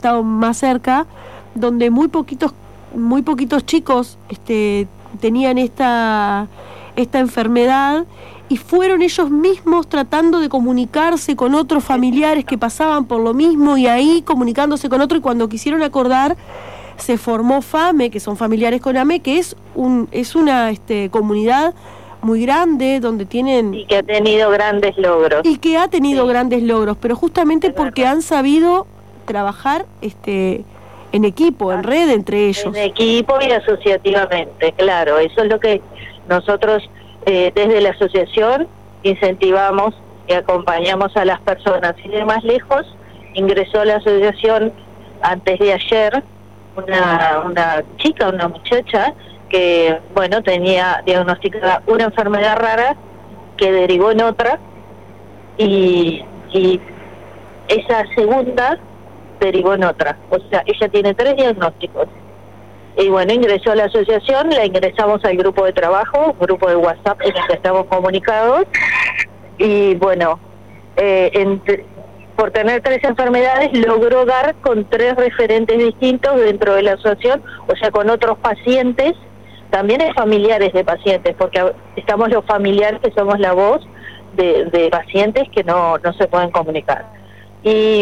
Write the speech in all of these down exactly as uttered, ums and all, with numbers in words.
estado más cerca, donde muy poquitos, muy poquitos chicos este, tenían esta, esta enfermedad, y fueron ellos mismos tratando de comunicarse con otros familiares que pasaban por lo mismo, y ahí comunicándose con otro, y cuando quisieron acordar, se formó FAME, que son familiares con A M E, que es un es una este, comunidad muy grande, donde tienen... Y que ha tenido grandes logros. Y que ha tenido sí. grandes logros, pero justamente es porque verdad. han sabido trabajar este en equipo, en red entre ellos. En equipo y asociativamente, claro, eso es lo que nosotros... Eh, desde la asociación incentivamos y acompañamos a las personas. Y de más lejos, ingresó a la asociación antes de ayer una, una chica, una muchacha que, bueno, tenía diagnosticada una enfermedad rara que derivó en otra, y, y esa segunda derivó en otra. O sea, ella tiene tres diagnósticos. Y bueno, ingresó a la asociación, la ingresamos al grupo de trabajo, grupo de WhatsApp en el que estamos comunicados, y bueno, eh, entre, por tener tres enfermedades logró dar con tres referentes distintos dentro de la asociación, o sea, con otros pacientes, también hay familiares de pacientes, porque estamos los familiares que somos la voz de, de pacientes que no, no se pueden comunicar. Y...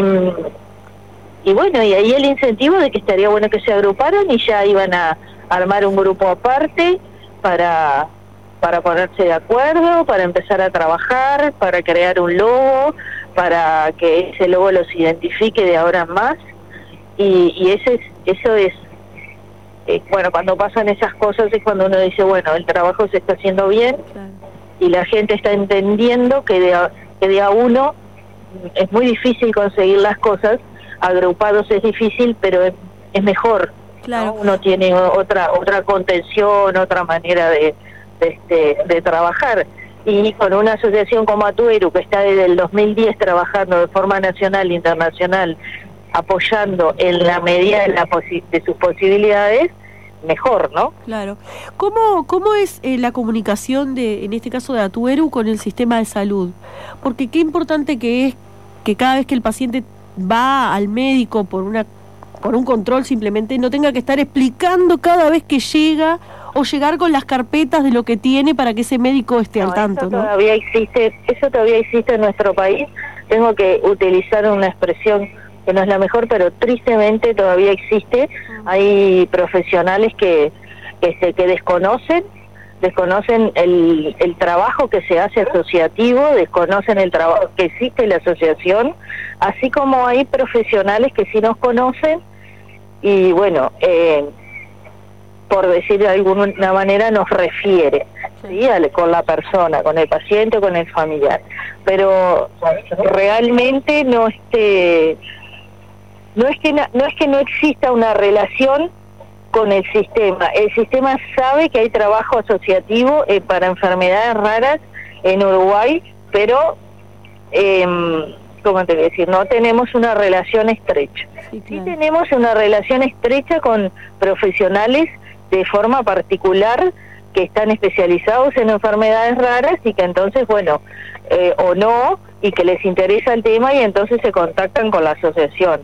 Y bueno, y ahí el incentivo de que estaría bueno que se agruparan, y ya iban a armar un grupo aparte para, para ponerse de acuerdo, para empezar a trabajar, para crear un logo, para que ese logo los identifique de ahora en más. Y, y ese, eso es, eh, bueno, cuando pasan esas cosas es cuando uno dice, bueno, el trabajo se está haciendo bien, claro. Y la gente está entendiendo que de a, que de a uno es muy difícil conseguir las cosas. Agrupados es difícil, pero es, es mejor, claro. ¿no? Uno tiene otra otra contención, otra manera de, de, este, de trabajar. Y con una asociación como Atuero, que está desde el dos mil diez trabajando de forma nacional e internacional, apoyando en la medida de, la posi de sus posibilidades, mejor, ¿no? Claro. ¿Cómo, cómo es eh, la comunicación, de, en este caso de Atuero, con el sistema de salud? Porque qué importante que es que cada vez que el paciente va al médico por una por un control, simplemente no tenga que estar explicando cada vez que llega, o llegar con las carpetas de lo que tiene para que ese médico esté no, al tanto, eso ¿no? Todavía existe, eso todavía existe en nuestro país. Tengo que utilizar una expresión que no es la mejor, pero tristemente todavía existe. Uh-huh. Hay profesionales que que, se, que desconocen desconocen el, el trabajo que se hace asociativo, desconocen el trabajo que existe la asociación, así como hay profesionales que sí nos conocen y bueno, eh, por decir de alguna manera nos refiere, ¿sí? ¿sí? Con la persona, con el paciente o con el familiar, pero realmente no este, no es que no, no es que no exista una relación con el sistema. El sistema sabe que hay trabajo asociativo eh, para enfermedades raras en Uruguay, pero, eh, ¿cómo te voy a decir? No tenemos una relación estrecha. Sí, claro. Sí tenemos una relación estrecha con profesionales de forma particular que están especializados en enfermedades raras y que entonces, bueno, eh, o no, y que les interesa el tema y entonces se contactan con la asociación.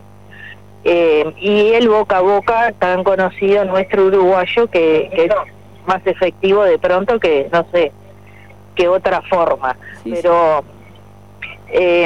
Eh, y el boca a boca tan conocido nuestro uruguayo que, que es más efectivo de pronto que, no sé, que otra forma. Sí, pero eh,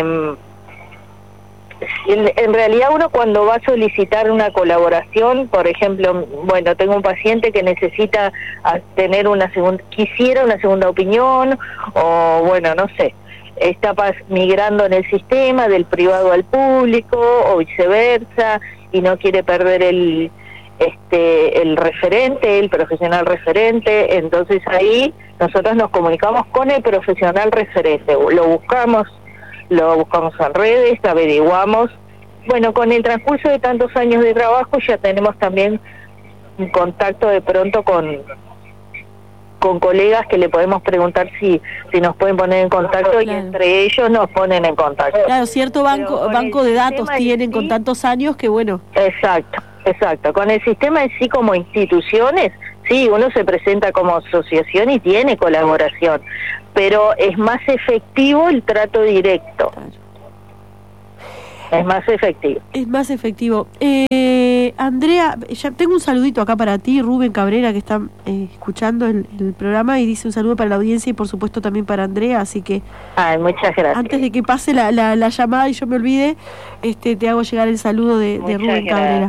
en, en realidad uno cuando va a solicitar una colaboración, por ejemplo, bueno, tengo un paciente que necesita tener una segunda, quisiera una segunda opinión, o bueno, no sé, está migrando en el sistema del privado al público o viceversa y no quiere perder el este el referente, el profesional referente, entonces ahí nosotros nos comunicamos con el profesional referente, lo buscamos, lo buscamos en redes, averiguamos. Bueno, con el transcurso de tantos años de trabajo ya tenemos también un contacto de pronto con con colegas que le podemos preguntar si si nos pueden poner en contacto, claro. Y entre ellos nos ponen en contacto. Claro, cierto banco banco de datos tienen sí, con tantos años que bueno. Exacto, exacto. Con el sistema en sí como instituciones, sí, uno se presenta como asociación y tiene colaboración, pero es más efectivo el trato directo. Claro. es más efectivo. Es más efectivo. Eh, Andrea, ya tengo un saludito acá para ti, Rubén Cabrera, que está eh, escuchando el, el programa y dice un saludo para la audiencia y por supuesto también para Andrea, así que Ay, muchas gracias. Antes de que pase la, la, la llamada y yo me olvide, este, te hago llegar el saludo de, de Rubén gracias. Cabrera.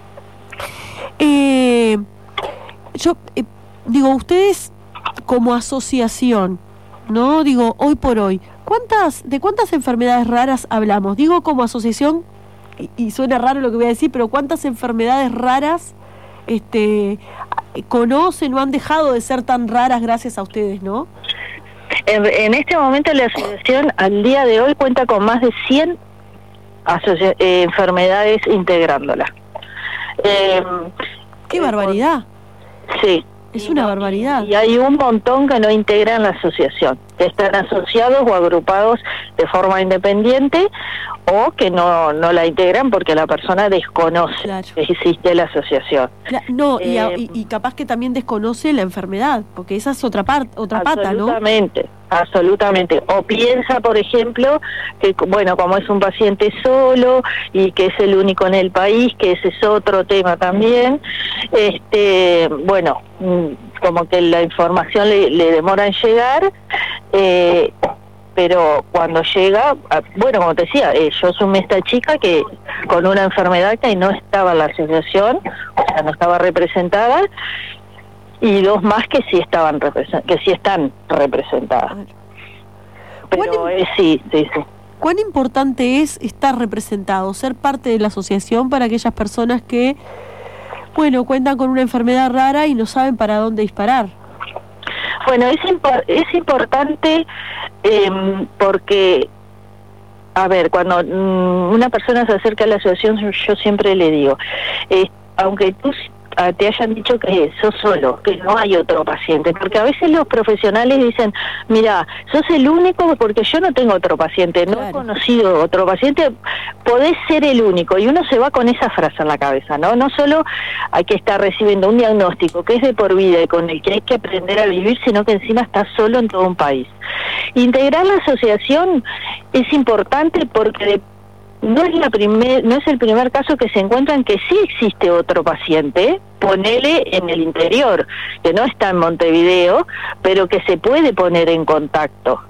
Eh, yo eh, digo, ustedes como asociación, ¿no? Digo, hoy por hoy, ¿cuántas, ¿de cuántas enfermedades raras hablamos? Digo como asociación, y, y suena raro lo que voy a decir, pero ¿cuántas enfermedades raras este, conocen o han dejado de ser tan raras gracias a ustedes, ¿no? En, en este momento la asociación al día de hoy cuenta con más de cien asocia eh, enfermedades integrándola. Eh, ¡Qué eh, barbaridad! Sí. Es una barbaridad. Y hay un montón que no integran la asociación, que están asociados o agrupados de forma independiente o que no no la integran porque la persona desconoce claro. que existe la asociación. La, no, eh, y, a, y, y capaz que también desconoce la enfermedad, porque esa es otra parte, otra pata, ¿no? Absolutamente, absolutamente. O piensa, por ejemplo, que bueno, como es un paciente solo y que es el único en el país, que ese es otro tema también, este, bueno, como que la información le, le demora en llegar, eh, pero cuando llega, bueno, como te decía, eh, yo sumé esta chica que con una enfermedad que no estaba en la asociación, o sea, no estaba representada, y dos más que sí estaban que sí están representadas. Pero eh, sí, sí, sí. ¿Cuán importante es estar representado, ser parte de la asociación para aquellas personas que, bueno, cuentan con una enfermedad rara y no saben para dónde disparar? Bueno, es, impo- es importante eh, porque, a ver, cuando mmm, una persona se acerca a la asociación, yo siempre le digo, eh, aunque tú te hayan dicho que sos solo, que no hay otro paciente, porque a veces los profesionales dicen, mira, sos el único porque yo no tengo otro paciente, no claro. he conocido otro paciente, podés ser el único, y uno se va con esa frase en la cabeza, ¿no? No solo hay que estar recibiendo un diagnóstico que es de por vida y con el que hay que aprender a vivir, sino que encima estás solo en todo un país. Integrar la asociación es importante porque de No es la primer, no es el primer caso que se encuentran que sí existe otro paciente, ponele en el interior, que no está en Montevideo, pero que se puede poner en contacto.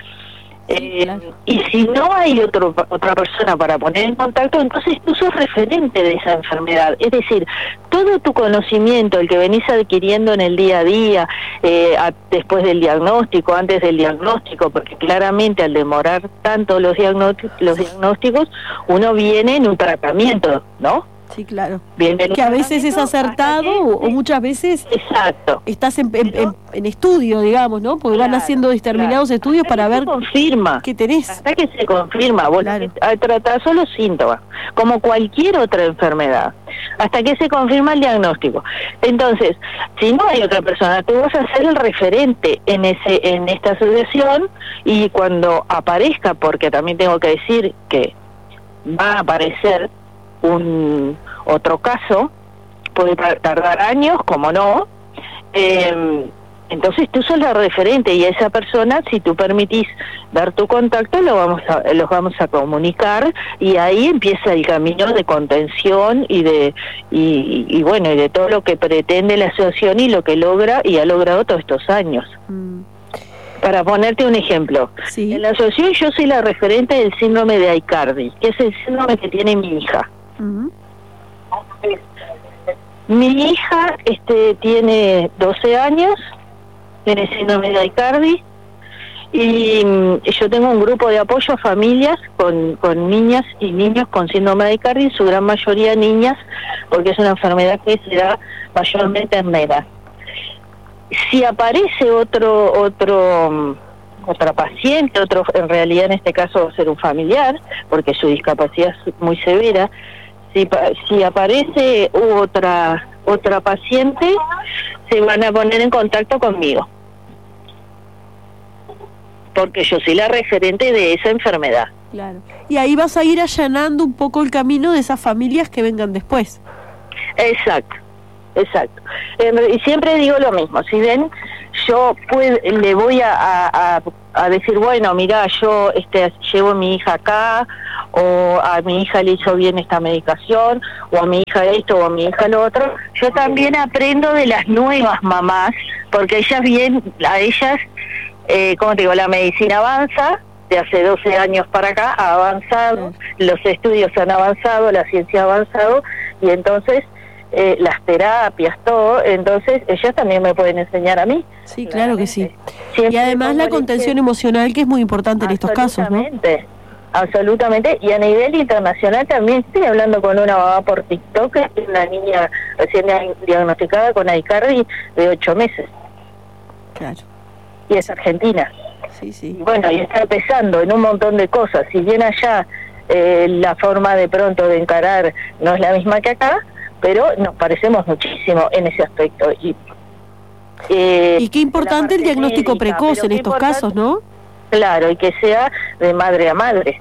Eh, claro. Y si no hay otro, otra persona para poner en contacto, entonces tú sos referente de esa enfermedad. Es decir, todo tu conocimiento, el que venís adquiriendo en el día a día, eh, a, después del diagnóstico, antes del diagnóstico, porque claramente al demorar tanto los diagnósticos, los diagnósticos uno viene en un tratamiento, ¿no? Sí, claro. Viene que a veces es acertado que, o, o muchas veces exacto. estás en, en, en, en estudio, digamos, ¿no? Porque claro, van haciendo determinados claro. estudios hasta para ver confirma, qué tenés. Hasta que se confirma, vos claro. tratás solo los síntomas, como cualquier otra enfermedad, hasta que se confirma el diagnóstico. Entonces, si no hay otra persona, tú vas a ser el referente en ese en esta asociación, y cuando aparezca, porque también tengo que decir que va a aparecer un otro caso, puede tardar años, como no, eh, entonces tú sos la referente, y a esa persona, si tú permitís dar tu contacto, lo vamos a, los vamos a comunicar, y ahí empieza el camino de contención y de y, y bueno y de todo lo que pretende la asociación y lo que logra y ha logrado todos estos años. Mm. Para ponerte un ejemplo, ¿sí? En la asociación yo soy la referente del síndrome de Aicardi, que es el síndrome que tiene mi hija. Uh-huh. Mi hija este, tiene doce años, tiene síndrome de Aicardi, y yo tengo un grupo de apoyo a familias con, con niñas y niños con síndrome de Aicardi, su gran mayoría niñas, porque es una enfermedad que se da mayormente en nenas. Si aparece otro otro otra paciente, otro en realidad en este caso va a ser un familiar, porque su discapacidad es muy severa, si si aparece otra otra paciente, se van a poner en contacto conmigo, porque yo soy la referente de esa enfermedad. Claro. Y ahí vas a ir allanando un poco el camino de esas familias que vengan después. Exacto. Exacto. Eh, y siempre digo lo mismo, si ven, yo pues, le voy a, a, a decir, bueno, mira, yo este, llevo a mi hija acá, o a mi hija le hizo bien esta medicación, o a mi hija esto, o a mi hija lo otro. Yo también aprendo de las nuevas mamás, porque ellas bien, a ellas, eh, como te digo, la medicina avanza, de hace doce años para acá ha avanzado, sí. Los estudios han avanzado, la ciencia ha avanzado, y entonces eh, las terapias, todo, entonces ellas también me pueden enseñar a mí. Sí, claro que sí. Siempre y además la contención emocional, que es muy importante en estos casos, ¿no? Absolutamente, absolutamente, y a nivel internacional también estoy hablando con una mamá por TikTok, que es una niña recién diagnosticada con Aicardi de ocho meses. Claro. Y es argentina. Sí, sí. Y bueno, y está empezando en un montón de cosas. Si bien allá eh, la forma de pronto de encarar no es la misma que acá, pero nos parecemos muchísimo en ese aspecto. Y, eh, y qué importante el diagnóstico médica, precoz en estos casos, ¿no? Claro, y que sea de madre a madre.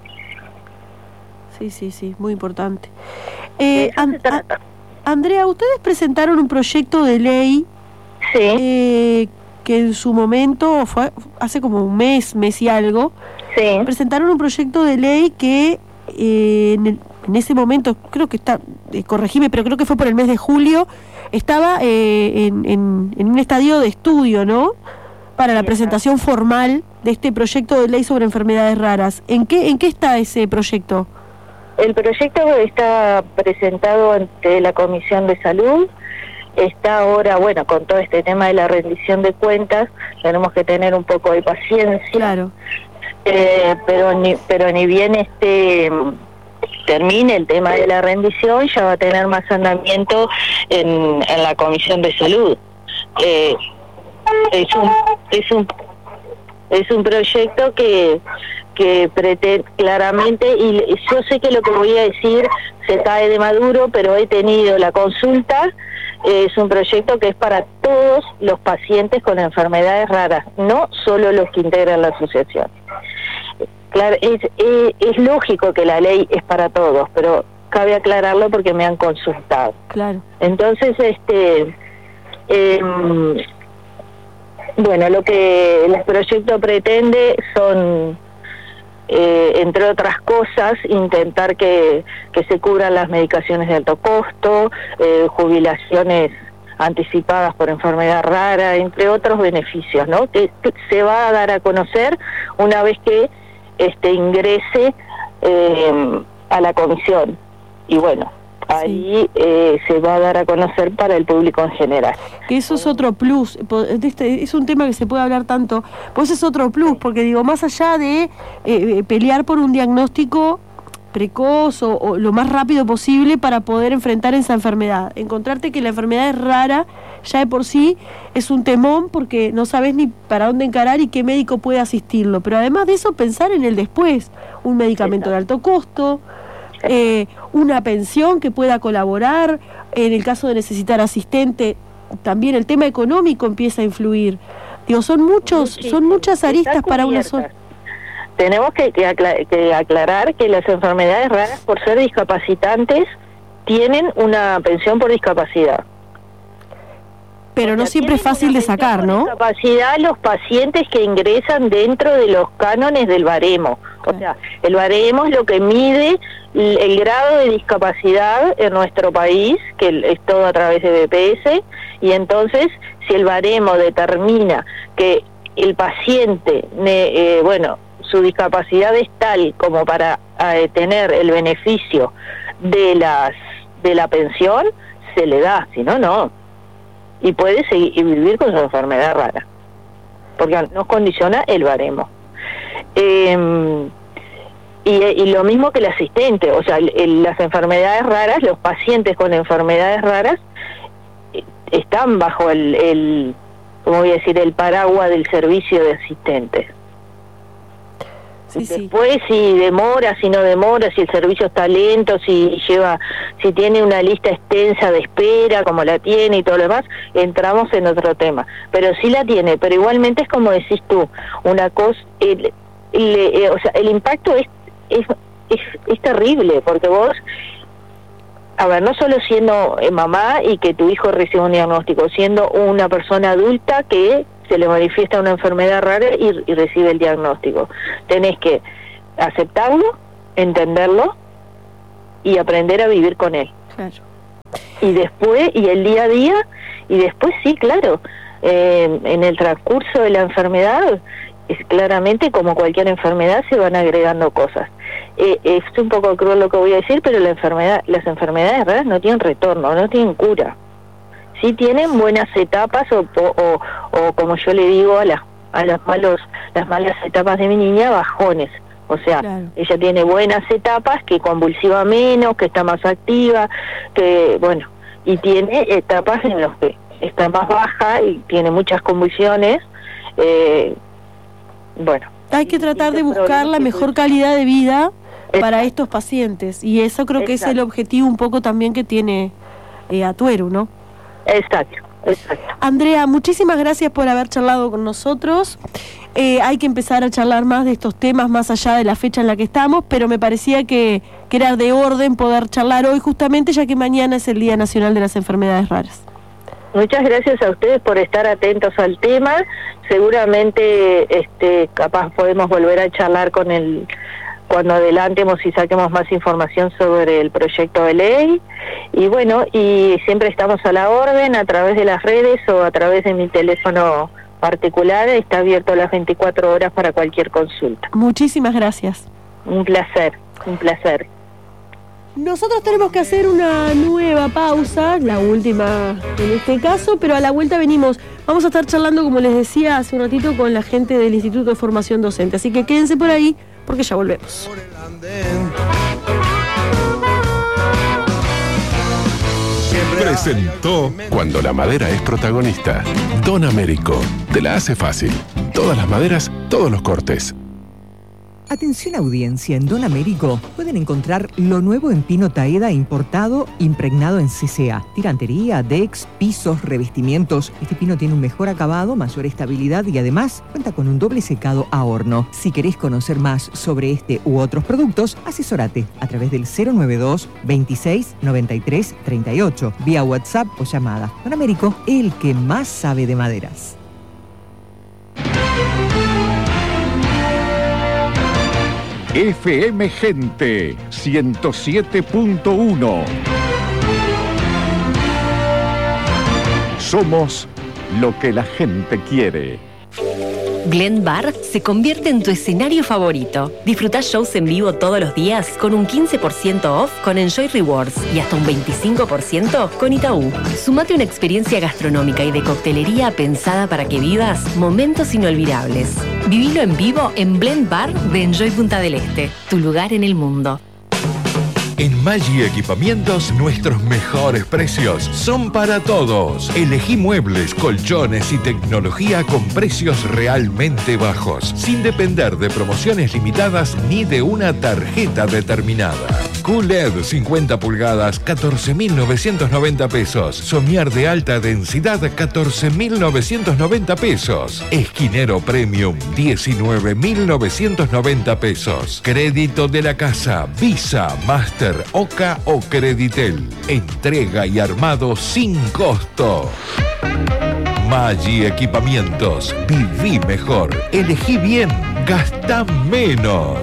Sí, sí, sí, muy importante. Eh, an a Andrea, ustedes presentaron un proyecto de ley. Sí. Eh, que en su momento, fue hace como un mes, mes y algo, sí. presentaron un proyecto de ley que eh, en, el, en ese momento, creo que está, eh, corregime, pero creo que fue por el mes de julio, estaba eh, en, en, en un estadio de estudio, ¿no? Para la sí, presentación claro. formal de este proyecto de ley sobre enfermedades raras. ¿En qué, en qué está ese proyecto? El proyecto está presentado ante la Comisión de Salud. Está ahora, bueno, con todo este tema de la rendición de cuentas, tenemos que tener un poco de paciencia. Claro. Eh, pero ni pero ni bien este termine el tema de la rendición, ya va a tener más andamiento en, en la Comisión de Salud. Eh, es un es un es un proyecto que que pretende claramente, y yo sé que lo que voy a decir se cae de maduro, pero he tenido la consulta. Es un proyecto que es para todos los pacientes con enfermedades raras, no solo los que integran la asociación. Claro, es, es, es lógico que la ley es para todos, pero cabe aclararlo porque me han consultado. Claro. Entonces, este, eh, bueno, lo que el proyecto pretende son, Eh, entre otras cosas, intentar que, que se cubran las medicaciones de alto costo, eh, jubilaciones anticipadas por enfermedad rara, entre otros beneficios, ¿no? Que, que se va a dar a conocer una vez que este ingrese eh, a la comisión. Y bueno, ahí sí. eh, se va a dar a conocer para el público en general. Que eso es otro plus, es un tema que se puede hablar tanto, pues es otro plus, porque digo, más allá de eh, pelear por un diagnóstico precoz o, o lo más rápido posible para poder enfrentar esa enfermedad, encontrarte que la enfermedad es rara, ya de por sí es un temón porque no sabes ni para dónde encarar y qué médico puede asistirlo, pero además de eso pensar en el después, un medicamento de alto costo, Eh, una pensión que pueda colaborar, en el caso de necesitar asistente, también el tema económico empieza a influir. Digo, son muchos, sí, son muchas aristas para una sola. Tenemos que, que, aclar, que aclarar que las enfermedades raras, por ser discapacitantes, tienen una pensión por discapacidad. Pero no siempre es fácil de sacar, ¿no? Discapacidad los pacientes que ingresan dentro de los cánones del baremo. O sea, el baremo es lo que mide el, el grado de discapacidad en nuestro país, que es todo a través de B P S, y entonces, si el baremo determina que el paciente, eh, bueno, su discapacidad es tal como para eh, tener el beneficio de las de la pensión, se le da, si no, no. Y puede seguir y vivir con su enfermedad rara, porque nos condiciona el baremo. Eh, y, y lo mismo que el asistente, o sea, el, el, las enfermedades raras, los pacientes con enfermedades raras eh, están bajo el, el, ¿cómo voy a decir?, el paraguas del servicio de asistentes. Sí, Después, sí. si demora, si no demora, si el servicio está lento, si lleva, si tiene una lista extensa de espera, como la tiene y todo lo demás, entramos en otro tema. Pero sí la tiene, pero igualmente es como decís tú, una cosa, el, el, el, o sea, el impacto es, es, es, es terrible, porque vos, a ver, no solo siendo mamá y que tu hijo reciba un diagnóstico, siendo una persona adulta que se le manifiesta una enfermedad rara y, y recibe el diagnóstico. Tenés que aceptarlo, entenderlo y aprender a vivir con él. Claro. Y después, y el día a día, y después sí, claro, eh, en el transcurso de la enfermedad, es claramente como cualquier enfermedad se van agregando cosas. Eh, es un poco cruel lo que voy a decir, pero la enfermedad, las enfermedades raras no tienen retorno, no tienen cura. Sí tienen buenas etapas o, o, o como yo le digo a las a las malos las malas etapas de mi niña, bajones. O sea, claro, ella tiene buenas etapas, que convulsiva menos, que está más activa, que bueno, y tiene etapas en las que está más baja y tiene muchas convulsiones. Eh, bueno, hay que tratar de buscar la mejor calidad de vida para estos pacientes, y eso creo que Exacto. es el objetivo un poco también que tiene eh, Atuero, ¿no? Exacto, exacto. Andrea, muchísimas gracias por haber charlado con nosotros. Eh, hay que empezar a charlar más de estos temas más allá de la fecha en la que estamos, pero me parecía que, que era de orden poder charlar hoy justamente, ya que mañana es el Día Nacional de las Enfermedades Raras. Muchas gracias a ustedes por estar atentos al tema. Seguramente este capaz podemos volver a charlar con el cuando adelantemos y saquemos más información sobre el proyecto de ley. Y bueno, y siempre estamos a la orden a través de las redes o a través de mi teléfono particular. Está abierto las veinticuatro horas para cualquier consulta. Muchísimas gracias. Un placer, un placer. Nosotros tenemos que hacer una nueva pausa, la última en este caso, pero a la vuelta venimos. Vamos a estar charlando, como les decía hace un ratito, con la gente del Instituto de Formación Docente. Así que quédense por ahí, porque ya volvemos. Presentó Cuando la madera es protagonista. Don Américo, te la hace fácil. Todas las maderas, todos los cortes. Atención audiencia, en Don Américo pueden encontrar lo nuevo en pino taeda importado, impregnado en C C A. Tirantería, decks, pisos, revestimientos. Este pino tiene un mejor acabado, mayor estabilidad y además cuenta con un doble secado a horno. Si querés conocer más sobre este u otros productos, asesórate a través del cero nueve dos, veintiséis, noventa y tres, treinta y ocho, vía WhatsApp o llamada. Don Américo, el que más sabe de maderas. F M Gente ciento siete punto uno. Somos lo que la gente quiere. Glen Bar se convierte en tu escenario favorito. Disfruta shows en vivo todos los días con un quince por ciento off con Enjoy Rewards y hasta un veinticinco por ciento con Itaú. Sumate una experiencia gastronómica y de coctelería pensada para que vivas momentos inolvidables. Vivilo en vivo en Blend Bar de Enjoy Punta del Este, tu lugar en el mundo. En Maggi Equipamientos, nuestros mejores precios son para todos. Elegí muebles, colchones y tecnología con precios realmente bajos, sin depender de promociones limitadas ni de una tarjeta determinada. Q L E D cincuenta pulgadas, catorce mil novecientos noventa pesos. Somier de alta densidad, catorce mil novecientos noventa pesos. Esquinero Premium, diecinueve mil novecientos noventa pesos. Crédito de la casa, Visa, Master, Oca o Creditel. Entrega y armado sin costo. Maggi Equipamientos. Viví mejor. Elegí bien. Gastá menos.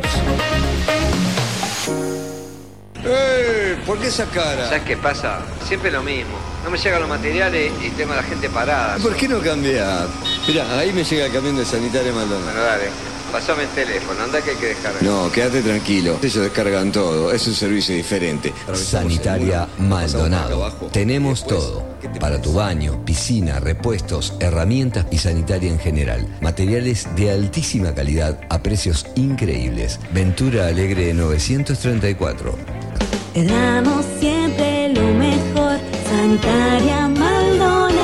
¡Eh! ¿Por qué esa cara? ¿Sabes qué pasa? Siempre lo mismo. No me llegan los materiales y tengo a la gente parada. ¿Por qué no cambiar? Mirá, ahí me llega el camión de Sanitaria Maldonado. Bueno, dale. Pasame el teléfono, anda que hay que descargar. No, quédate tranquilo. Ellos descargan todo. Es un servicio diferente. Sanitaria Maldonado. Tenemos todo. Para tu baño, piscina, repuestos, herramientas y sanitaria en general. Materiales de altísima calidad a precios increíbles. Ventura Alegre novecientos treinta y cuatro. Te damos siempre lo mejor. Sanitaria Maldonado.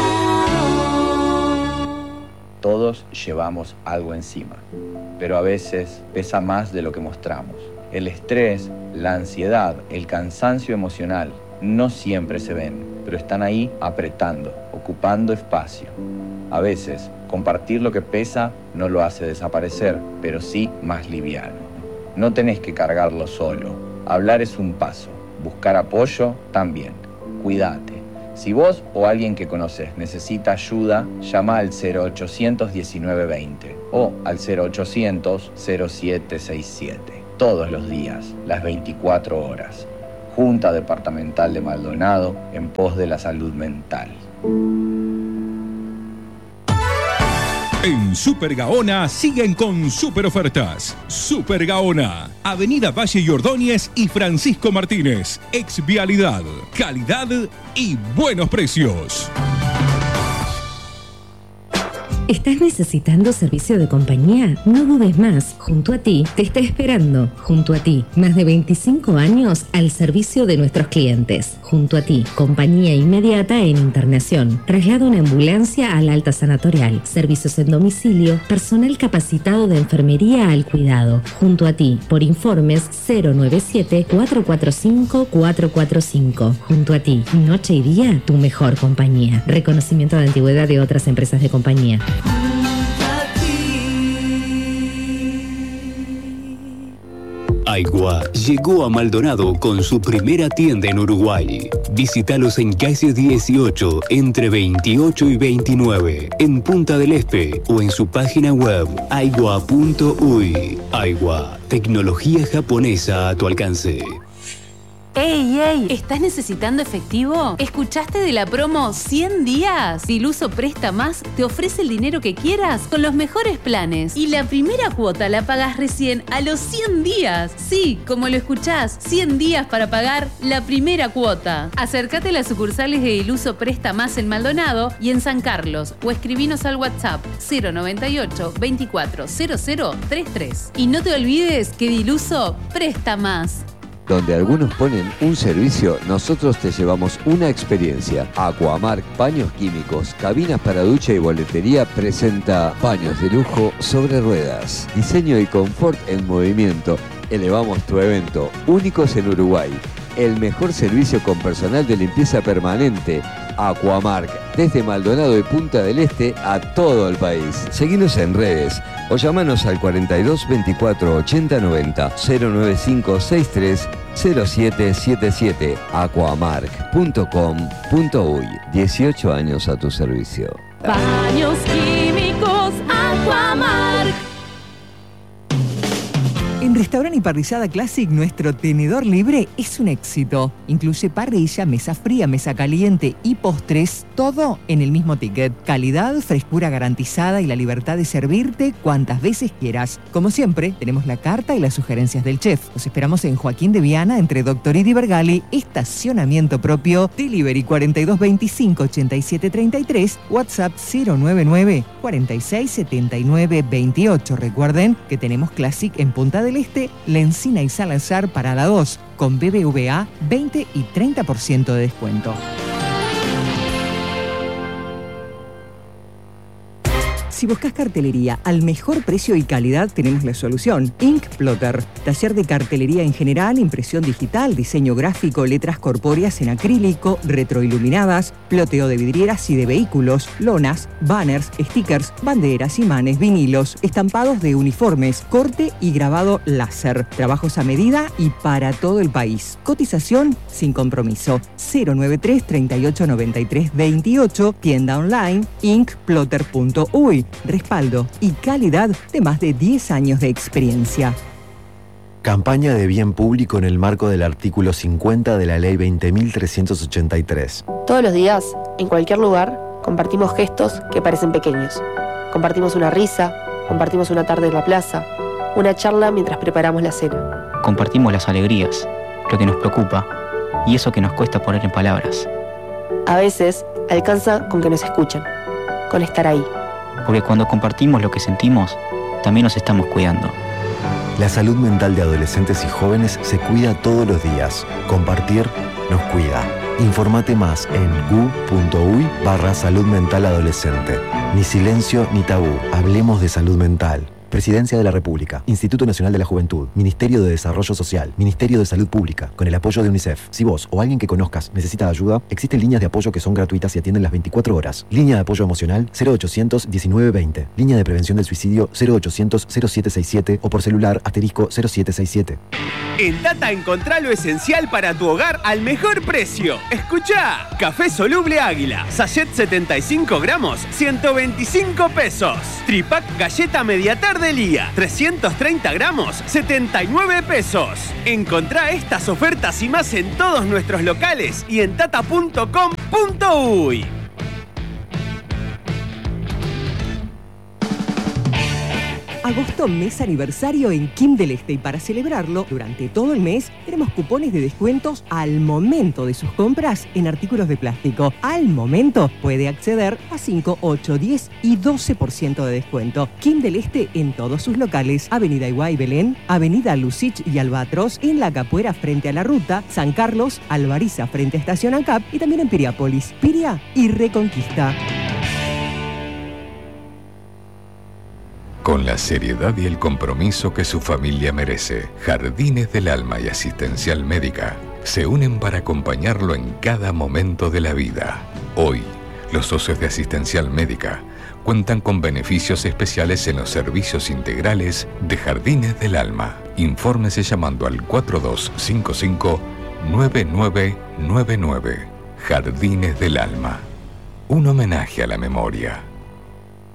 Todos llevamos algo encima, pero a veces pesa más de lo que mostramos. El estrés, la ansiedad, el cansancio emocional no siempre se ven, pero están ahí apretando, ocupando espacio. A veces, compartir lo que pesa no lo hace desaparecer, pero sí más liviano. No tenés que cargarlo solo. Hablar es un paso, buscar apoyo también. Cuídate. Si vos o alguien que conoces necesita ayuda, llama al cero ochocientos diecinueve veinte o al cero ochocientos cero siete sesenta y siete. todos los días, las veinticuatro horas. Junta Departamental de Maldonado en pos de la salud mental. En Super Gaona siguen con super ofertas. Super Gaona, Avenida Valle y Ordóñez y Francisco Martínez. Ex Vialidad, calidad y buenos precios. ¿Estás necesitando servicio de compañía? No dudes más. Junto a ti te está esperando. Junto a ti, más de veinticinco años al servicio de nuestros clientes. Junto a ti, compañía inmediata en internación. Traslado en ambulancia al alta sanatorial. Servicios en domicilio. Personal capacitado de enfermería al cuidado. Junto a ti, por informes cero nueve siete, cuatro cuatro cinco, cuatro cuatro cinco. Junto a ti, noche y día, tu mejor compañía. Reconocimiento de antigüedad de otras empresas de compañía. Aigua llegó a Maldonado con su primera tienda en Uruguay. Visítalos en calle dieciocho, entre veintiocho y veintinueve, en Punta del Este, o en su página web aigua punto uy. Aigua, tecnología japonesa a tu alcance. ¡Ey, ey! ¿Estás necesitando efectivo? ¿Escuchaste de la promo cien días? Diluso Presta Más te ofrece el dinero que quieras con los mejores planes. Y la primera cuota la pagas recién a los cien días. Sí, como lo escuchás, cien días para pagar la primera cuota. Acércate a las sucursales de Diluso Presta Más en Maldonado y en San Carlos o escribinos al WhatsApp cero noventa y ocho, veinticuatro, cero cero treinta y tres. Y no te olvides que Diluso Presta Más. Donde algunos ponen un servicio, nosotros te llevamos una experiencia. Aquamark Paños Químicos, cabinas para ducha y boletería presenta paños de lujo sobre ruedas. Diseño y confort en movimiento. Elevamos tu evento, únicos en Uruguay. El mejor servicio con personal de limpieza permanente. Aquamark, desde Maldonado y Punta del Este a todo el país. Seguinos en redes o llamanos al cuarenta y dos, veinticuatro, ochenta, noventa, cero nueve cinco sesenta y tres, cero siete siete siete. aquamark punto com punto uy. dieciocho años a tu servicio. Baños químicos Aquamark. En Restaurante y Parrillada Classic, nuestro tenedor libre es un éxito. Incluye parrilla, mesa fría, mesa caliente y postres, todo en el mismo ticket. Calidad, frescura garantizada y la libertad de servirte cuantas veces quieras. Como siempre, tenemos la carta y las sugerencias del chef. Los esperamos en Joaquín de Viana, entre Doctorito y Bergali, estacionamiento propio, delivery cuarenta y dos veinticinco, ochenta y siete treinta y tres, WhatsApp cero nueve nueve, cuarenta y seis, setenta y nueve veintiocho. Recuerden que tenemos Classic en Punta del Este, La Encina y Salazar para la dos, con B B V A veinte y treinta por ciento de descuento. Si buscas cartelería al mejor precio y calidad, tenemos la solución. Ink Plotter, taller de cartelería en general, impresión digital, diseño gráfico, letras corpóreas en acrílico, retroiluminadas, ploteo de vidrieras y de vehículos, lonas, banners, stickers, banderas, imanes, vinilos, estampados de uniformes, corte y grabado láser. Trabajos a medida y para todo el país. Cotización sin compromiso. cero nueve tres, treinta y ocho, noventa y tres, veintiocho. Tienda online ink plotter punto uy. Respaldo y calidad de más de diez años de experiencia. Campaña de bien público en el marco del artículo cincuenta de la Ley veinte mil trescientos ochenta y tres. Todos los días, en cualquier lugar, compartimos gestos que parecen pequeños. Compartimos una risa, compartimos una tarde en la plaza, una charla mientras preparamos la cena. Compartimos las alegrías, lo que nos preocupa y eso que nos cuesta poner en palabras. A veces, alcanza con que nos escuchen, con estar ahí. Porque cuando compartimos lo que sentimos, también nos estamos cuidando. La salud mental de adolescentes y jóvenes se cuida todos los días. Compartir nos cuida. Informate más en gu punto uy barra salud mental adolescente. Ni silencio ni tabú. Hablemos de salud mental. Presidencia de la República, Instituto Nacional de la Juventud, Ministerio de Desarrollo Social, Ministerio de Salud Pública, con el apoyo de UNICEF. Si vos o alguien que conozcas necesita ayuda, existen líneas de apoyo que son gratuitas y atienden las veinticuatro horas. Línea de apoyo emocional cero ochocientos diecinueve veinte. Línea de prevención del suicidio cero ochocientos cero siete sesenta y siete o por celular asterisco cero siete sesenta y siete. En Tata encontrá lo esencial para tu hogar al mejor precio. Escuchá, café soluble Águila, sachet setenta y cinco gramos, ciento veinticinco pesos. Tripack galleta media tarde, Flor de Lía, trescientos treinta gramos, setenta y nueve pesos. Encontrá estas ofertas y más en todos nuestros locales y en tata punto com punto uy. Agosto, mes aniversario en Kim del Este, y para celebrarlo, durante todo el mes, tenemos cupones de descuentos al momento de sus compras en artículos de plástico. Al momento puede acceder a cinco, ocho, diez y doce por ciento de descuento. Kim del Este en todos sus locales. Avenida Iguay Belén, Avenida Lucich y Albatros, en La Capuera frente a la ruta, San Carlos, Alvariza frente a Estación ANCAP y también en Piriápolis, Piria y Reconquista. Con la seriedad y el compromiso que su familia merece, Jardines del Alma y Asistencial Médica se unen para acompañarlo en cada momento de la vida. Hoy, los socios de Asistencial Médica cuentan con beneficios especiales en los servicios integrales de Jardines del Alma. Infórmese llamando al cuatro dos cinco cinco, nueve nueve nueve nueve. Jardines del Alma. Un homenaje a la memoria.